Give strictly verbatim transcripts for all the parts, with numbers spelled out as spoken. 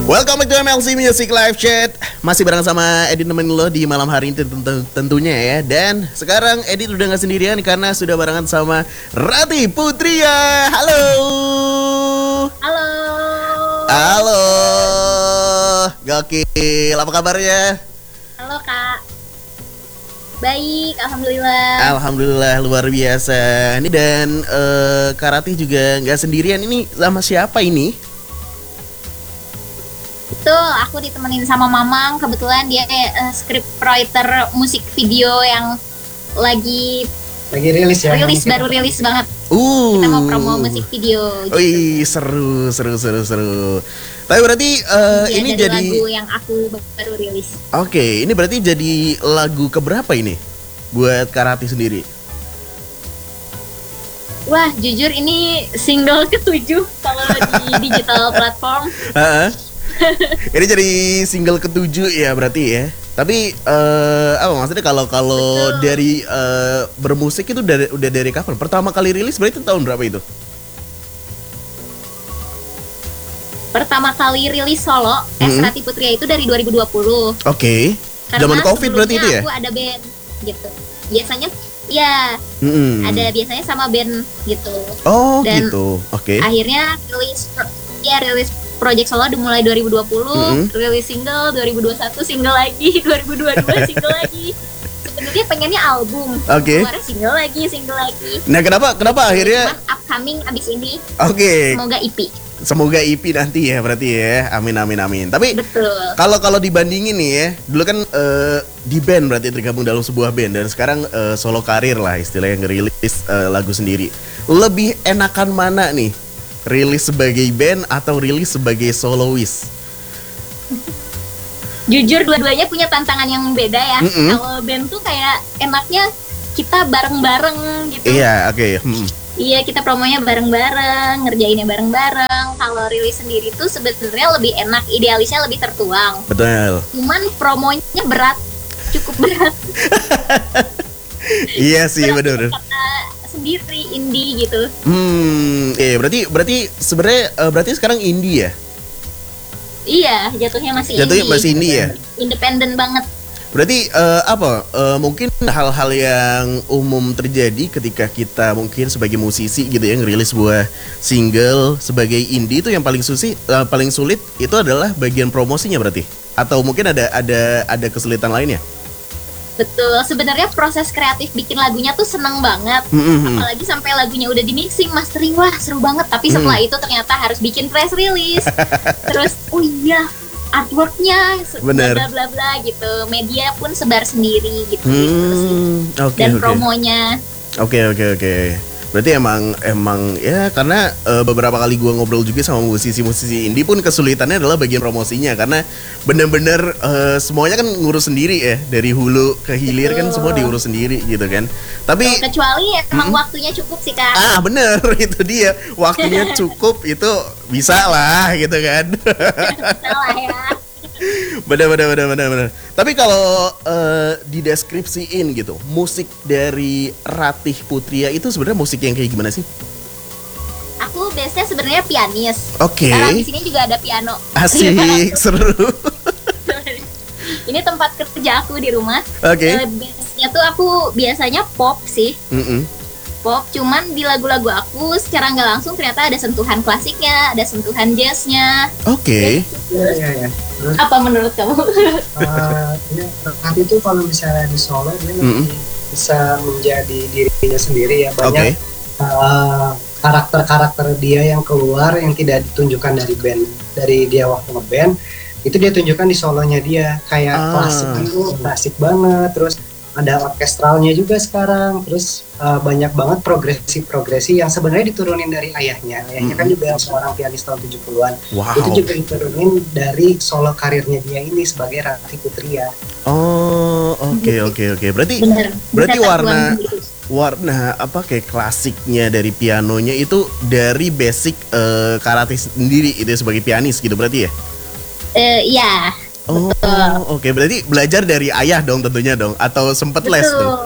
Welcome back to M L C Music Live Chat. Masih bareng sama Edit nemenin lo di malam hari ini tentunya ya. Dan sekarang Edit udah gak sendirian karena sudah barengan sama Rati Putria. Halo. Halo. Halo. Gokil, apa kabarnya? Halo Kak. Baik, Alhamdulillah. Alhamdulillah, luar biasa. Ini dan uh, Kak Rati juga gak sendirian. Ini sama siapa ini? Tuh, aku ditemenin sama Mamang. Kebetulan dia uh, script writer musik video yang lagi lagi rilis ya. Rilis baru rilis banget. Uh. Kita mau promo musik video. Gitu. Wih, seru, seru, seru, seru. Tapi berarti uh, ini jadi jadi lagu yang aku baru rilis. Oke, okay, ini berarti jadi lagu keberapa ini buat Kak Rati sendiri? Wah, jujur ini single ketujuh kalau di digital platform. Uh-uh. Ini jadi single ketujuh ya berarti ya. Tapi uh, apa maksudnya kalau kalau dari uh, bermusik itu dari udah dari kapan? Pertama kali rilis berarti tahun berapa itu? Pertama kali rilis solo mm-hmm. S Rati Putria itu dari dua ribu dua puluh. Oke. Okay. Zaman Covid berarti itu ya? Aku ada band gitu. Biasanya ya mm-hmm. ada biasanya sama band gitu. Oh, dan gitu. Oke. Okay. Akhirnya rilis ya rilis project solo dimulai dua ribu dua puluh, mm-hmm. rilis single dua ribu dua puluh satu, single lagi dua ribu dua puluh dua, single lagi. Sebenarnya pengennya album, okay. keluar single lagi, single lagi. Nah, kenapa kenapa akhirnya Mas upcoming abis ini? Oke. Okay. Semoga E P. Semoga E P nanti ya berarti ya. Amin amin amin. Tapi kalau kalau dibandingin nih ya, dulu kan uh, di band berarti tergabung dalam sebuah band dan sekarang uh, solo karir lah istilahnya ngerilis uh, lagu sendiri. Lebih enakan mana nih? Rilis sebagai band atau rilis sebagai soloist? Jujur dua-duanya punya tantangan yang beda ya. Mm-hmm. Kalau band tuh kayak enaknya kita bareng-bareng gitu. Iya, oke. Okay. Hmm. Iya, kita promonya bareng-bareng, ngerjainnya bareng-bareng. Kalau rilis sendiri tuh sebenarnya lebih enak, idealisnya lebih tertuang. Betul. Cuman promonya berat, cukup berat. Iya sih, benar. Sendiri indie gitu. Hmm, eh berarti berarti sebenarnya uh, berarti sekarang indie ya? Iya, jatuhnya masih jatuhnya indie. masih indie ya? Independen banget. Berarti uh, apa? Uh, mungkin hal-hal yang umum terjadi ketika kita mungkin sebagai musisi gitu ya ngerilis sebuah single sebagai indie itu yang paling susi, uh, paling sulit itu adalah bagian promosinya berarti? Atau mungkin ada ada ada kesulitan lainnya? Betul, sebenarnya proses kreatif bikin lagunya tuh seneng banget. Mm-hmm. Apalagi sampai lagunya udah di mixing, mastering, wah seru banget. Tapi setelah mm. itu ternyata harus bikin press release. Terus, oh iya, artworknya, bla bla bla gitu. Media pun sebar sendiri gitu. Mm. gitu sih. Okay, Dan okay. promonya. Oke okay, oke okay, oke. Okay. Berarti emang emang ya karena uh, beberapa kali gua ngobrol juga sama musisi-musisi indie pun kesulitannya adalah bagian promosinya karena bener-bener uh, semuanya kan ngurus sendiri ya dari hulu ke hilir. Betul. Kan semua diurus sendiri gitu kan. Tapi oh, kecuali ya, emang mm, waktunya cukup sih Kak. Ah bener itu dia waktunya cukup itu bisa lah gitu kan. Bisa lah ya. Bener bener bener bener bener. Tapi kalau uh, dideskripsiin gitu, musik dari Rati Putria itu sebenarnya musik yang kayak gimana sih? Aku biasanya sebenarnya pianis. Oke. Okay. Karena di sini juga ada piano. Asik, seru. Ini tempat kerja aku di rumah. Oke. Okay. Uh, biasanya tuh aku biasanya pop sih. Mm-mm. Pop, cuman di lagu-lagu aku secara nggak langsung ternyata ada sentuhan klasiknya, ada sentuhan jazznya. Oke. Okay. Iya iya iya. Apa menurut kamu? Uh, ya, Rati itu kalau misalnya di solo dia mm-hmm. bisa menjadi dirinya sendiri ya, banyak okay. uh, karakter-karakter dia yang keluar yang tidak ditunjukkan dari band, dari dia waktu ngeband itu dia tunjukkan di solonya dia kayak ah. klasik itu klasik banget, terus ada orkestralnya juga sekarang, terus uh, banyak banget progresi-progresi yang sebenarnya diturunin dari ayahnya. Ayahnya mm-hmm. kan juga seorang pianis tahun tujuh puluhan. Wow. Itu juga diturunin dari solo karirnya dia ini sebagai Rati Putria. Oh, oke okay, oke okay, oke. Okay. Berarti Bener, berarti warna warna apa kayak klasiknya dari pianonya itu dari basic uh, Kak Rati sendiri itu sebagai pianis gitu berarti ya? Eh uh, iya. Oh, oke. Okay. Berarti belajar dari ayah dong tentunya dong, atau sempet Betul. les tuh?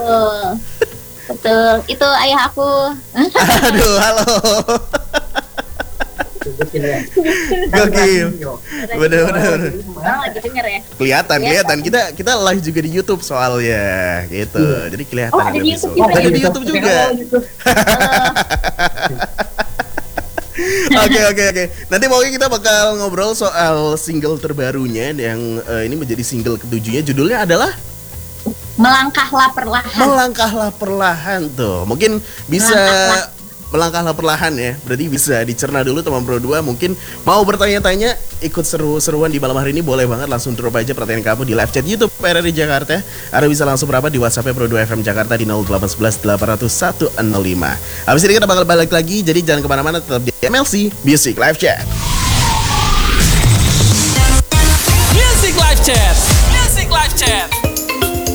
Betul. Itu ayah aku. Aduh, halo. Gokil. Bener-bener. Orang lagi denger ya. Kelihatan, kelihatan. Kita kita live juga di YouTube soalnya, gitu. Jadi kelihatan. Oh, ada di YouTube juga. Ada di YouTube juga. Oke oke oke. Nanti pokoknya kita bakal ngobrol soal single terbarunya yang uh, ini menjadi single ketujuhnya. Judulnya adalah Melangkahlah Perlahan. Melangkahlah Perlahan tuh. Mungkin bisa Melangkahlah. Melangkahlah perlahan ya. Berarti bisa dicerna dulu teman Pro dua. Mungkin mau bertanya-tanya, ikut seru-seruan di malam hari ini, boleh banget langsung drop aja pertanyaan kamu di live chat YouTube R R I Jakarta. Ada bisa langsung berapa di WhatsApp Pro dua F M Jakarta di nol delapan satu satu delapan nol satu nol lima. Habis ini kita bakal balik lagi, jadi jangan kemana-mana, tetap di M L C Music Live Chat.